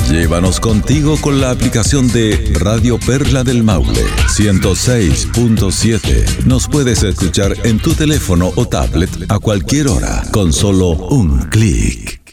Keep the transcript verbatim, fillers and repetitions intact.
Llévanos contigo con la aplicación de Radio Perla del Maule ciento seis punto siete. Nos puedes escuchar en tu teléfono o tablet a cualquier hora con solo un clic.